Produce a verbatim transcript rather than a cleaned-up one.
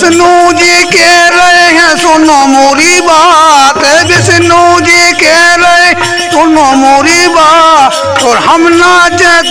विष्णु जी कह रहे हैं सुनो मोरी बात, विष्णु जी कह रहे सुनो मोरी बात, और हम नाचे